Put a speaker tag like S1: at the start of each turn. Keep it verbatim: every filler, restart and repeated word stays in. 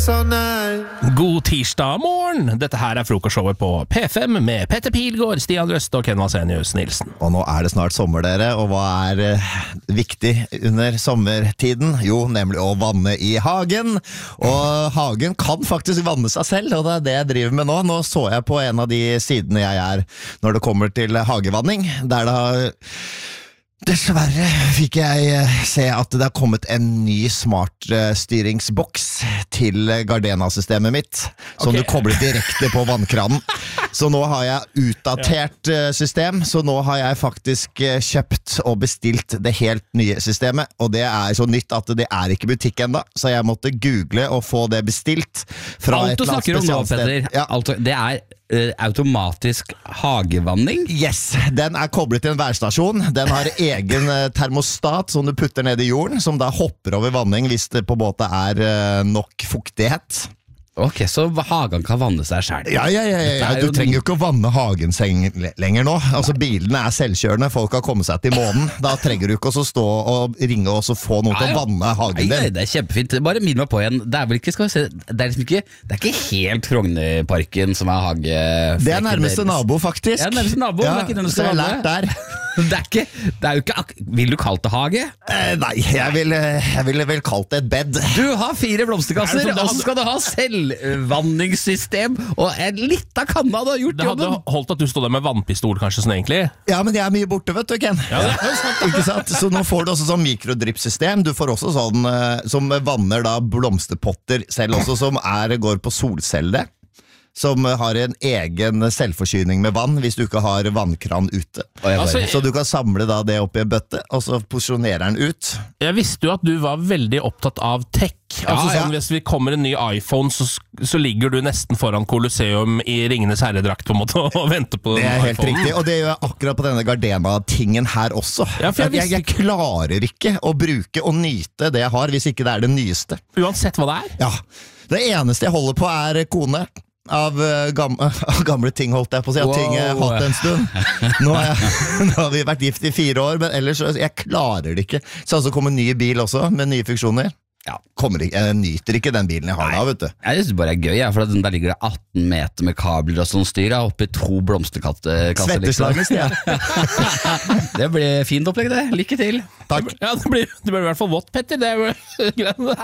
S1: all night.
S2: God tirsdag morgen. Dette her er frokostshowet på P fem med Petter Pilgaard, Stian Røst og Ken Vasenius Nilsen.
S3: Og nå er det snart sommer, dere, og hva er eh, viktig under sommertiden? Jo, nemlig å vanne i hagen. Og hagen kan faktisk vanne seg selv, og det er det jeg driver med nå. Nå så jeg på en av de sidene jeg er når det kommer til hagevanning, der da dessverre fikk jeg se at det har kommet en ny smartstyringsboks til Gardena-systemet mitt, som
S2: Okay.
S3: du kobler direkte på vannkranen. Så nå har jeg utdatert system, så nå har jeg faktisk kjøpt og bestilt det helt nye systemet, og det er så nytt at det er ikke i butikk enda, så jeg måtte google og få det bestilt fra
S4: Alt
S3: et
S4: du
S3: eller annet
S4: snakker om nå,
S3: spesialsted.
S4: Petter,
S3: Ja.
S4: alt, det er uh, automatisk hagevanning.
S3: Yes, den er koblet til en værstasjon. Den har egen eh, termostat som du putter ned i jorden, som da hopper over vanning hvis det på en måte er eh, nok fuktighet.
S4: Ok, så hagen kan vanne seg selv.
S3: Ja, ja, ja, ja, ja.
S4: Dette er
S3: Du
S4: jo-
S3: trenger jo ikke å vanne hagen seng le- lenger nå. Altså, bilene er selvkjørende, folk har kommet seg til månen. Da trenger du ikke å stå og ringe og så få noen til å vanne
S4: Nei,
S3: hagen
S4: nei,
S3: din.
S4: det er kjempefint. Bare minn meg på igjen. Det er vel ikke, skal vi se, det er liksom ikke, det er ikke helt Frognerparken som er hage.
S3: Det er nærmeste nabo, faktisk.
S4: Ja, nærmeste nabo,
S3: Ja,
S4: det er ikke den du
S3: så
S4: skal
S3: jeg har
S4: vanne.
S3: lært der.
S4: Det er ikke, det er jo ikke, ak- vil du kalt det hage?
S3: Eh, nei, jeg ville, jeg ville vel kalt det et bed.
S4: Du har fire blomsterkasser,
S2: Er det sånn det
S4: og så skal du ha selvvanningssystem, og en liten kanna du har gjort
S2: Det hadde
S4: jobben.
S2: holdt at du stod der med vannpistol kanskje sånn egentlig.
S3: Ja, men jeg er mye borte, vet du, Ken. Ikke sant? Så nå får du også sånn mikrodryppsystem. Du får også sånn eh, som vanner da blomsterpotter selv også, som er, går på solceller. Som har en egen selvforsyning med vann hvis du ikke har vannkran ute.
S4: Og jeg bare,
S2: Altså,
S3: Så du kan samle da det opp i en bøtte, og så porsjonerer den ut.
S2: Jeg visste jo at du var veldig opptatt av tech. Altså
S3: Ja, ja.
S2: sånn, hvis vi kommer en ny iPhone, så, så ligger du nesten foran Colosseum i Ringenes herredrakt på en måte og venter på
S3: Det er helt
S2: iPhone.
S3: riktig, og det gjør jeg akkurat på denne Gardena-tingen her også.
S2: Ja, for jeg
S3: At jeg,
S2: visste
S3: jeg klarer ikke å bruke og nyte det jeg har, hvis ikke det er det nyeste.
S2: Uansett hva det er.
S3: Ja, det eneste jeg holder på er kone. Av uh, gamle, gamle ting, holdt jeg på å si. Av
S4: Wow.
S3: ting jeg har hatt en stund. Nå, er jeg, nå har vi vært gift i fire år, men ellers så- jeg klarer det ikke. Så altså kommer en ny bil også, med nye funksjoner.
S4: Ja.
S3: Kommer ikke, jeg nyter ikke den bilen jeg har da, vet du.
S4: Jeg synes det bare er gøy, ja, for at der ligger det atten meter med kabler og sånn styr, ja, oppi to blomsterkasser.
S3: Svetteslaget, Stian.
S4: Det blir fint opplegg, det. Lykke til.
S3: Takk.
S2: Ja, det blir, det blir i hvert fall vått, Petter. Det er jo greit.